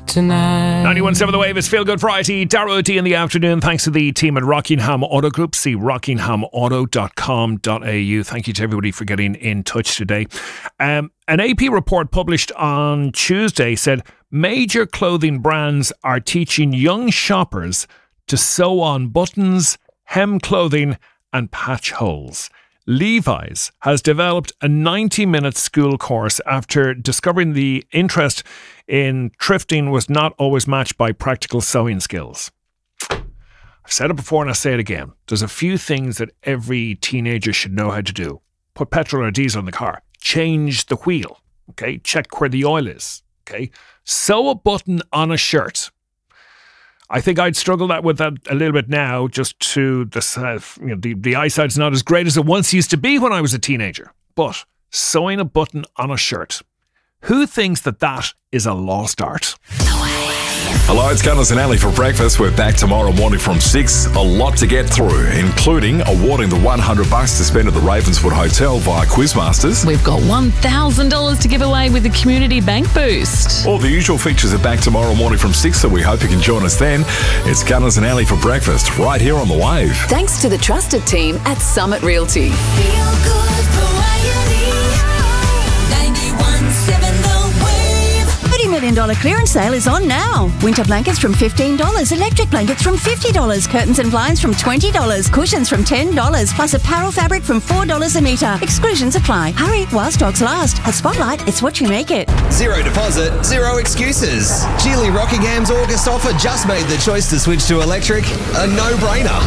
tonight. 91.7 The Wave is Feel Good Friday. Darrow O'D in the afternoon. Thanks to the team at Rockingham Auto Group. See rockinghamauto.com.au. Thank you to everybody for getting in touch today. An AP report published on Tuesday said major clothing brands are teaching young shoppers to sew on buttons, hem clothing and patch holes. Levi's has developed a 90-minute school course after discovering the interest in thrifting was not always matched by practical sewing skills. I've said it before and I'll say it again. There's a few things that every teenager should know how to do. Put petrol or diesel in the car. Change the wheel. Okay, check where the oil is. Okay, sew a button on a shirt. I think I'd struggle with that a little bit now, just to the eyesight's not as great as it once used to be when I was a teenager. But sewing a button on a shirt, who thinks that is a lost art? Hello, it's Gunners and Ali for breakfast. We're back tomorrow morning from 6. A lot to get through, including awarding the $100 to spend at the Ravenswood Hotel via Quizmasters. We've got $1,000 to give away with the Community Bank Boost. All the usual features are back tomorrow morning from 6, so we hope you can join us then. It's Gunners and Ali for breakfast, right here on The Wave. Thanks to the trusted team at Summit Realty. Feel good variety. 91.7 The Wave. $30 million clearance sale is on now. Winter blankets from $15, electric blankets from $50, curtains and blinds from $20, cushions from $10, plus apparel fabric from $4 a metre. Exclusions apply. Hurry while stocks last. At Spotlight, it's what you make it. Zero deposit, zero excuses. Geely Rockingham's August offer just made the choice to switch to electric a no-brainer.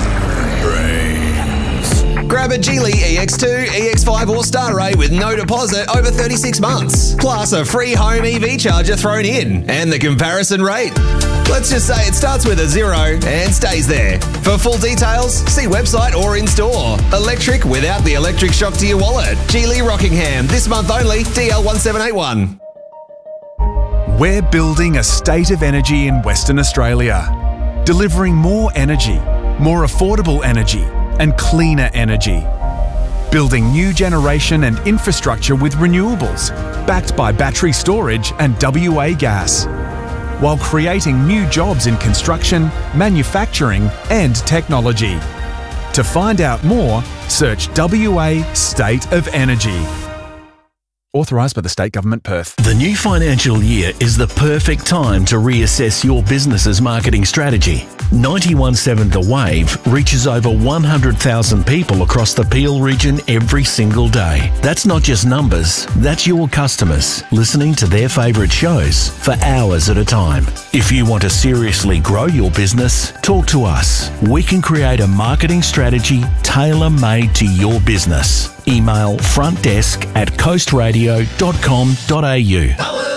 Grab a Geely EX2, EX5 or Starter A with no deposit over 36 months. Plus a free home EV charger thrown in and the comparison rate. Let's just say it starts with a 0 and stays there. For full details, see website or in-store. Electric without the electric shock to your wallet. Geely Rockingham, this month only, DL1781. We're building a state of energy in Western Australia, delivering more energy, more affordable energy, and cleaner energy. Building new generation and infrastructure with renewables, backed by battery storage and WA gas, while creating new jobs in construction, manufacturing and technology. To find out more, search WA State of Energy. Authorised by the State Government, Perth. The new financial year is the perfect time to reassess your business's marketing strategy. 91.7 The Wave reaches over 100,000 people across the Peel region every single day. That's not just numbers, that's your customers listening to their favourite shows for hours at a time. If you want to seriously grow your business, talk to us. We can create a marketing strategy tailor-made to your business. Email frontdesk@coastradio.com.au.